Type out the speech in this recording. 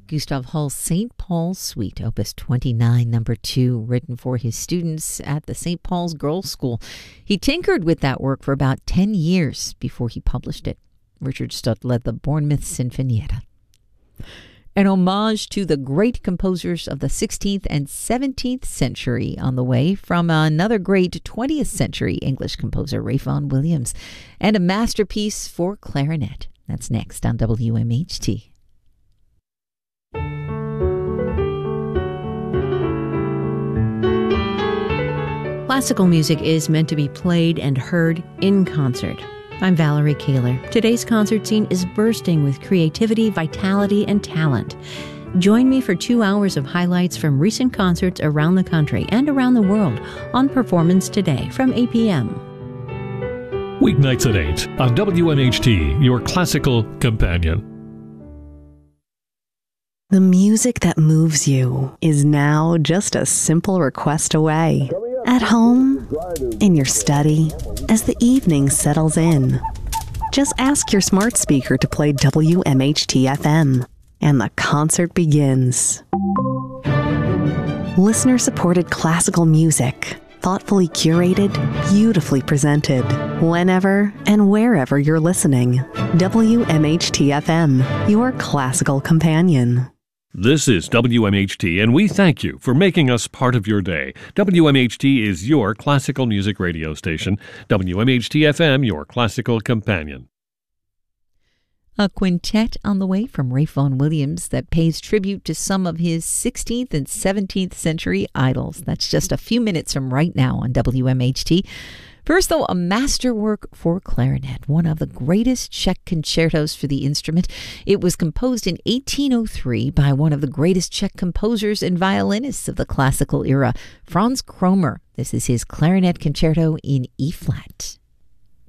Gustav Holst's St. Paul's Suite, Opus 29, number 2, written for his students at the St. Paul's Girls' School. He tinkered with that work for about 10 years before he published it. Richard Stutt led the Bournemouth Sinfonietta. An homage to the great composers of the 16th and 17th century on the way from another great 20th century English composer, Ralph Vaughan Williams, and a masterpiece for clarinet. That's next on WMHT. Classical music is meant to be played and heard in concert. I'm Valerie Kaler. Today's concert scene is bursting with creativity, vitality, and talent. Join me for 2 hours of highlights from recent concerts around the country and around the world on Performance Today from 8 p.m. Weeknights at 8 on WMHT, your classical companion. The music that moves you is now just a simple request away. At home, in your study, as the evening settles in. Just ask your smart speaker to play WMHT-FM, and the concert begins. Listener-supported classical music, thoughtfully curated, beautifully presented, whenever and wherever you're listening. WMHT-FM, your classical companion. This is WMHT, and we thank you for making us part of your day. WMHT is your classical music radio station. WMHT-FM, your classical companion. A quintet on the way from Ralph Vaughan Williams that pays tribute to some of his 16th and 17th century idols. That's just a few minutes from right now on WMHT. First, though, a masterwork for clarinet, one of the greatest Czech concertos for the instrument. It was composed in 1803 by one of the greatest Czech composers and violinists of the classical era, Franz Kromer. This is his clarinet concerto in E-flat.